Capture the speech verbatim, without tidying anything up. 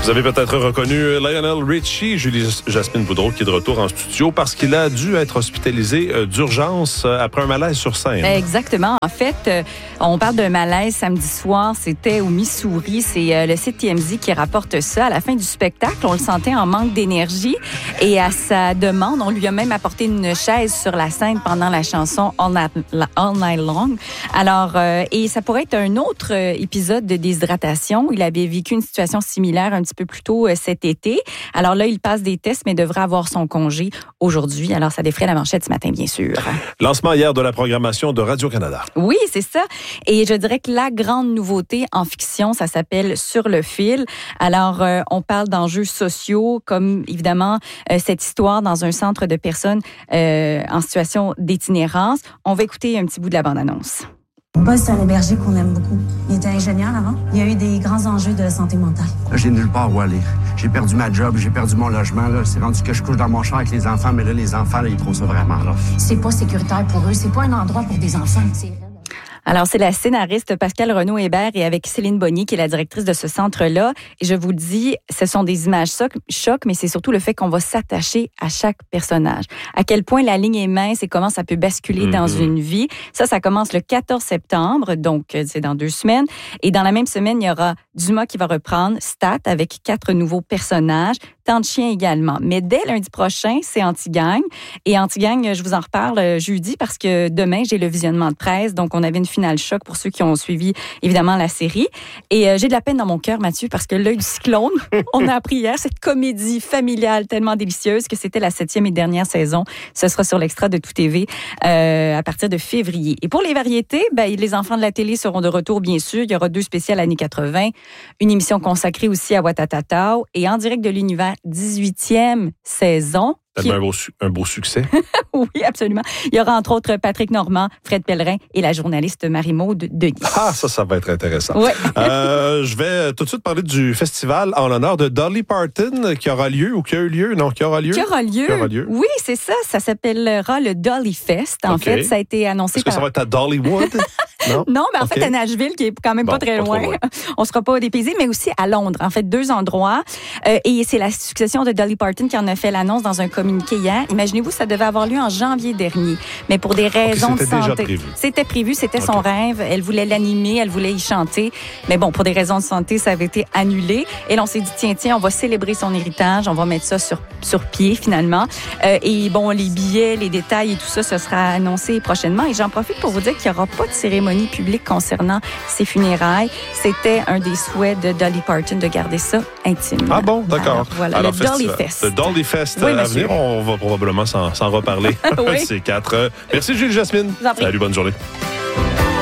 Vous avez peut-être reconnu Lionel Richie, Julie Jasmine Boudreau, qui est de retour en studio parce qu'il a dû être hospitalisé d'urgence après un malaise sur scène. Exactement. En fait, on parle d'un malaise samedi soir. C'était au Missouri. C'est le site T M Z qui rapporte ça. À la fin du spectacle, on le sentait en manque d'énergie. Et à sa demande, on lui a même apporté une chaise sur la scène pendant la chanson All Night, All Night Long. Alors, euh, et ça pourrait être un autre épisode de déshydratation. Il avait vécu une situation similaire un petit peu plus tôt cet été. Alors là, il passe des tests, mais devrait avoir son congé aujourd'hui. Alors, ça défraie la manchette ce matin, bien sûr. Lancement hier de la programmation de Radio-Canada. Oui, c'est ça. Et je dirais que la grande nouveauté en fiction, ça s'appelle Sur le fil. Alors, euh, on parle d'enjeux sociaux, comme évidemment euh, cette histoire dans un centre de personnes euh, en situation d'itinérance. On va écouter un petit bout de la bande-annonce. Buzz, c'est un hébergé qu'on aime beaucoup. Il était ingénieur avant. Il y a eu des grands enjeux de santé mentale. Là, j'ai nulle part où aller. J'ai perdu ma job, j'ai perdu mon logement. Là. C'est rendu que je couche dans mon char avec les enfants, mais là, les enfants, là, ils trouvent ça vraiment rough. C'est pas sécuritaire pour eux. C'est pas un endroit pour des enfants. C'est... Alors, c'est la scénariste Pascale Renaud-Hébert et avec Céline Bonnier, qui est la directrice de ce centre-là. Et je vous le dis, ce sont des images chocs, mais c'est surtout le fait qu'on va s'attacher à chaque personnage. À quel point la ligne est mince et comment ça peut basculer mm-hmm. dans une vie. Ça, ça commence le quatorze septembre, donc c'est dans deux semaines. Et dans la même semaine, il y aura Dumas qui va reprendre Stat avec quatre nouveaux personnages. Tant de chiens également. Mais dès lundi prochain, c'est Anti-Gang. Et Anti-Gang, je vous en reparle jeudi parce que demain, j'ai le visionnement de presse. Donc, on avait une finale choc pour ceux qui ont suivi, évidemment, la série. Et euh, j'ai de la peine dans mon cœur, Mathieu, parce que L'œil du cyclone, on a appris hier cette comédie familiale tellement délicieuse que c'était la septième et dernière saison. Ce sera sur l'Extra de Tout T V euh, à partir de février. Et pour les variétés, ben, les enfants de la télé seront de retour, bien sûr. Il y aura deux spéciales années quatre-vingt, une émission consacrée aussi à Watatatao et en direct de l'univers dix-huitième saison. Qui... Un, beau, un beau succès. Oui, absolument. Il y aura entre autres Patrick Normand, Fred Pellerin et la journaliste Marie-Maude Denis. Ah, ça, ça va être intéressant. Ouais. euh, je vais tout de suite parler du festival en l'honneur de Dolly Parton qui aura lieu ou qui a eu lieu. Non, qui aura lieu. Qui aura lieu. Qui aura lieu. Oui, c'est ça. Ça s'appellera le Dolly Fest. En okay. fait, ça a été annoncé Est-ce par... que ça va être à Dollywood? Non, non, mais en okay. fait, à Nashville, qui est quand même bon, pas très pas loin. loin. On ne sera pas dépaysé, mais aussi à Londres. En fait, deux endroits. Euh, et c'est la succession de Dolly Parton qui en a fait l'annonce dans un communiqué hier. Imaginez-vous, ça devait avoir lieu en janvier dernier. Mais pour des raisons okay, de santé. Déjà prévu. C'était prévu, c'était okay. son rêve. Elle voulait l'animer, elle voulait y chanter. Mais bon, pour des raisons de santé, ça avait été annulé. Et là, on s'est dit, tiens, tiens, on va célébrer son héritage. On va mettre ça sur, sur pied, finalement. Euh, et bon, les billets, les détails et tout ça, ce sera annoncé prochainement. Et j'en profite pour vous dire qu'il n'y aura pas de cérémonie publique concernant ses funérailles. C'était un des souhaits de Dolly Parton de garder ça intime. Ah bon, d'accord. Alors, voilà, Alors, le festival, Dolly Fest. Le Dolly Fest oui, à venir, on va probablement s'en, s'en reparler. Oui. C'est quatre. Merci Julie Jasmine. Salut, bonne journée.